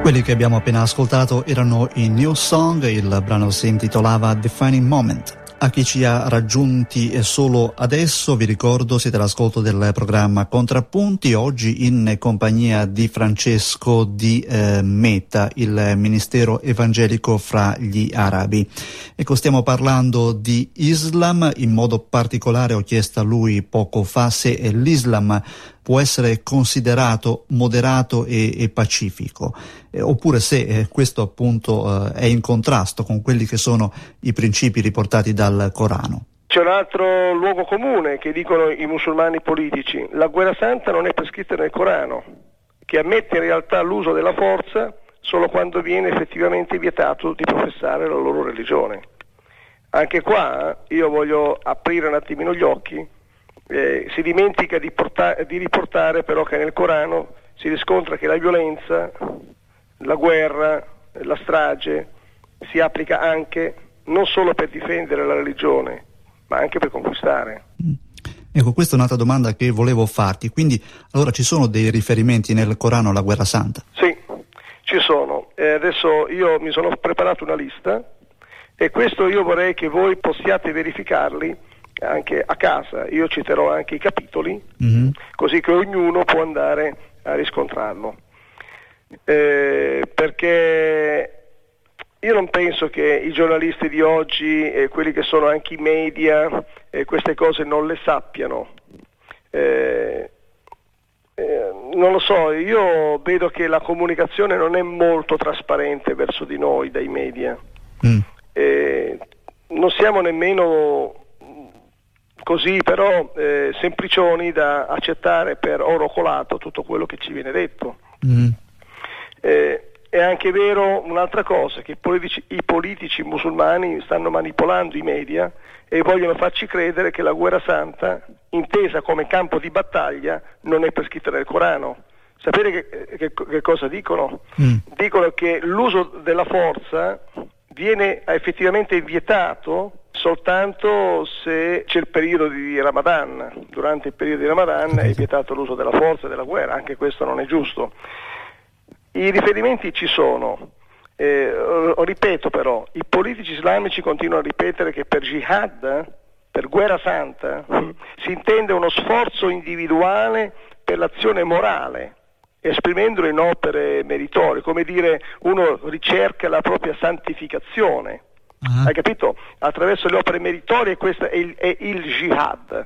Quelli che abbiamo appena ascoltato erano i New Song, il brano si intitolava Defining Moment. A chi ci ha raggiunti solo adesso, vi ricordo, siete all'ascolto del programma Contrappunti, oggi in compagnia di Francesco di META, il Ministero Evangelico fra gli Arabi. Ecco, stiamo parlando di Islam, in modo particolare ho chiesto a lui poco fa se l'Islam può essere considerato moderato e pacifico, oppure se questo appunto è in contrasto con quelli che sono i principi riportati dal Corano. C'è un altro luogo comune che dicono i musulmani politici: la guerra santa non è prescritta nel Corano, che ammette in realtà l'uso della forza solo quando viene effettivamente vietato di professare la loro religione. Anche qua io voglio aprire un attimino gli occhi. Si dimentica di riportare però che nel Corano si riscontra che la violenza, la guerra, la strage si applica anche non solo per difendere la religione, ma anche per conquistare. Ecco, questa è un'altra domanda che volevo farti. Quindi, allora ci sono dei riferimenti nel Corano alla guerra santa? Sì, ci sono. Adesso io mi sono preparato una lista e questo io vorrei che voi possiate verificarli anche a casa. Io citerò anche i capitoli, così che ognuno può andare a riscontrarlo, perché io non penso che i giornalisti di oggi e quelli che sono anche i media queste cose non le sappiano. Non lo so, io vedo che la comunicazione non è molto trasparente verso di noi dai media. Non siamo nemmeno così però semplicioni da accettare per oro colato tutto quello che ci viene detto. È anche vero un'altra cosa, che i politici musulmani stanno manipolando i media e vogliono farci credere che la guerra santa, intesa come campo di battaglia, non è prescritta nel Corano. Sapete che cosa dicono? Dicono che l'uso della forza viene effettivamente vietato soltanto se c'è il periodo di Ramadan. Durante il periodo di Ramadan è vietato l'uso della forza e della guerra, anche questo non è giusto. I riferimenti ci sono, ripeto però, i politici islamici continuano a ripetere che per jihad, per guerra santa, si intende uno sforzo individuale per l'azione morale, esprimendolo in opere meritorie, come dire, uno ricerca la propria santificazione. Hai capito? Attraverso le opere meritorie, questo è il jihad.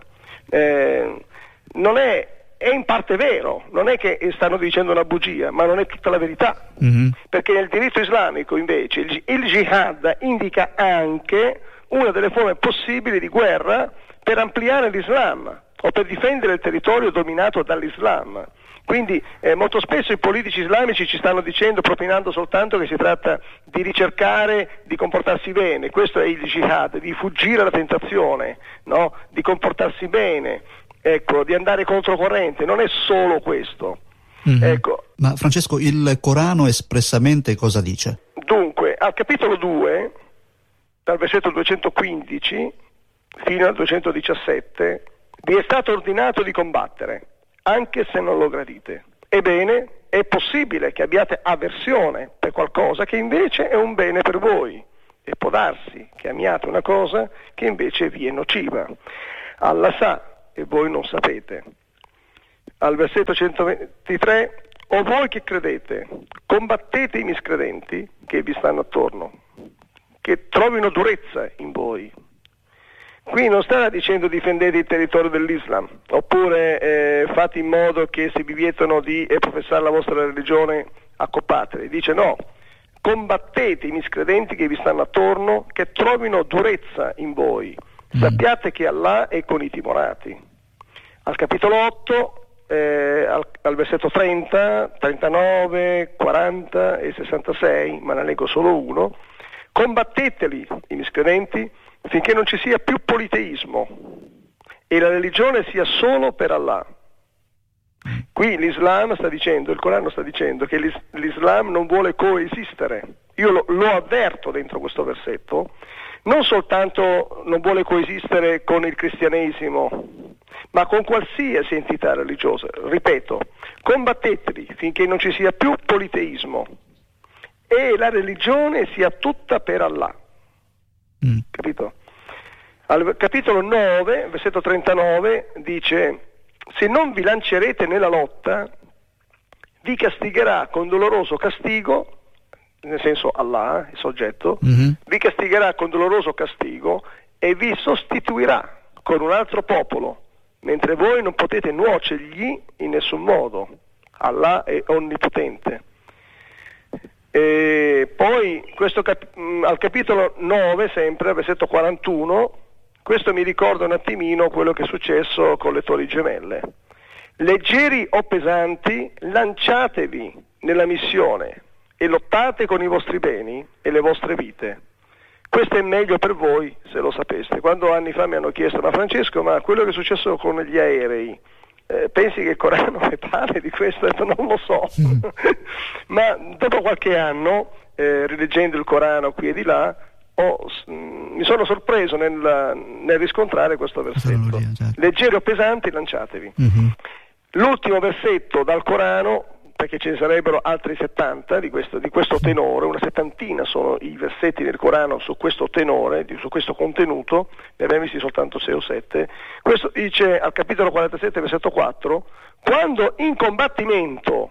Non è in parte vero, non è che stanno dicendo una bugia, ma non è tutta la verità. Perché nel diritto islamico invece il jihad indica anche una delle forme possibili di guerra per ampliare l'Islam o per difendere il territorio dominato dall'Islam. Quindi molto spesso i politici islamici ci stanno dicendo, propinando soltanto, che si tratta di ricercare di comportarsi bene. Questo è il jihad, di fuggire alla tentazione, no? Di comportarsi bene, ecco, di andare controcorrente. Non è solo questo. Ecco. Ma Francesco, il Corano espressamente cosa dice? Dunque, al capitolo 2, dal versetto 215 fino al 217, vi è stato ordinato di combattere, anche se non lo gradite. Ebbene, è possibile che abbiate avversione per qualcosa che invece è un bene per voi, e può darsi che amiate una cosa che invece vi è nociva. Allah sa e voi non sapete. Al versetto 123, o voi che credete, combattete i miscredenti che vi stanno attorno, che trovino durezza in voi. Qui non sta dicendo difendete il territorio dell'Islam, oppure fate in modo che se vi vietano di professare la vostra religione accoppatevi. Dice no, combattete i miscredenti che vi stanno attorno, che trovino durezza in voi. Sappiate che Allah è con i timorati. Al capitolo 8, al versetto 30, 39, 40 e 66, ma ne leggo solo uno, combatteteli i miscredenti finché non ci sia più politeismo e la religione sia solo per Allah. Qui l'Islam sta dicendo, il Corano sta dicendo che l'Islam non vuole coesistere. Io lo avverto dentro questo versetto, non soltanto non vuole coesistere con il cristianesimo, ma con qualsiasi entità religiosa. Ripeto, combatteteli finché non ci sia più politeismo e la religione sia tutta per Allah. Capito? Al capitolo 9, versetto 39, dice: se non vi lancerete nella lotta, vi castigherà con doloroso castigo, nel senso Allah, il soggetto, vi castigherà con doloroso castigo e vi sostituirà con un altro popolo, mentre voi non potete nuocergli in nessun modo. Allah è onnipotente. E poi al capitolo 9, sempre, versetto 41, questo mi ricorda un attimino quello che è successo con le Torri Gemelle. Leggeri o pesanti, lanciatevi nella missione e lottate con i vostri beni e le vostre vite. Questo è meglio per voi se lo sapeste. Quando anni fa mi hanno chiesto: ma Francesco, ma quello che è successo con gli aerei, pensi che il Corano ne parli di questo? Ho detto, non lo so. Ma dopo qualche anno, rileggendo il Corano qui e di là, mi sono sorpreso nel riscontrare questo versetto. Certo. Leggeri o pesanti, lanciatevi. L'ultimo versetto dal Corano, perché ce ne sarebbero altri 70 di questo tenore, una settantina sono i versetti del Corano su questo tenore, su questo contenuto, ne abbiamo visti soltanto 6 o 7. Questo dice al capitolo 47, versetto 4: quando in combattimento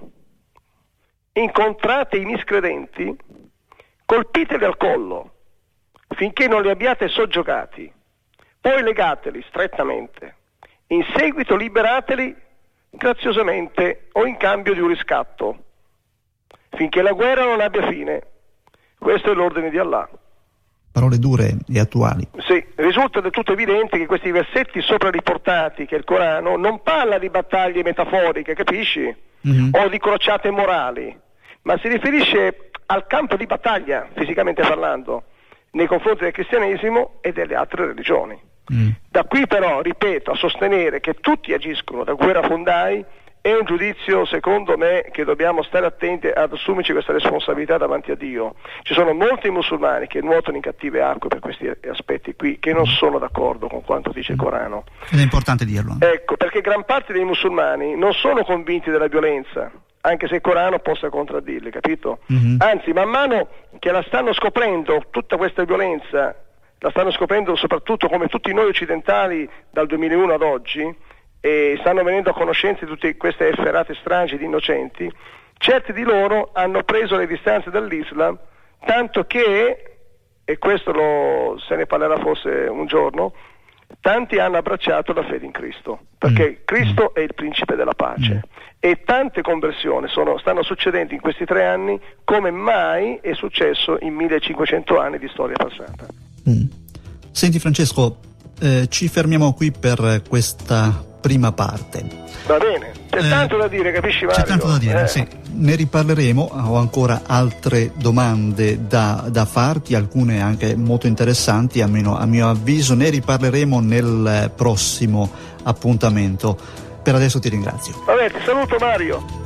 incontrate i miscredenti, colpiteli al collo finché non li abbiate soggiogati, poi legateli strettamente, in seguito liberateli graziosamente o in cambio di un riscatto, finché la guerra non abbia fine. Questo è l'ordine di Allah. Parole dure e attuali. Sì, risulta del tutto evidente che questi versetti sopra riportati, che il Corano non parla di battaglie metaforiche, capisci? O di crociate morali, ma si riferisce al campo di battaglia, fisicamente parlando, nei confronti del cristianesimo e delle altre religioni. Da qui però, ripeto, a sostenere che tutti agiscono da guerrafondai è un giudizio, secondo me, che dobbiamo stare attenti ad assumerci questa responsabilità davanti a Dio. Ci sono molti musulmani che nuotano in cattive acque per questi aspetti qui, che non sono d'accordo con quanto dice il Corano. Ed è importante dirlo. Ecco, perché gran parte dei musulmani non sono convinti della violenza, anche se il Corano possa contraddirli, capito? Anzi, man mano che la stanno scoprendo, tutta questa violenza, la stanno scoprendo soprattutto come tutti noi occidentali dal 2001 ad oggi, e stanno venendo a conoscenza di tutte queste efferate stragi di innocenti, certi di loro hanno preso le distanze dall'Islam, tanto che, e questo se ne parlerà forse un giorno, tanti hanno abbracciato la fede in Cristo, perché Cristo è il principe della pace, e tante conversioni stanno succedendo in questi 3 anni come mai è successo in 1500 anni di storia passata. Senti Francesco, ci fermiamo qui per questa prima parte. Va bene, c'è tanto da dire, capisci Mario? C'è tanto da dire, sì. Ne riparleremo, ho ancora altre domande da farti, alcune anche molto interessanti, almeno a mio avviso, ne riparleremo nel prossimo appuntamento. Per adesso ti ringrazio. Vabbè, ti saluto Mario.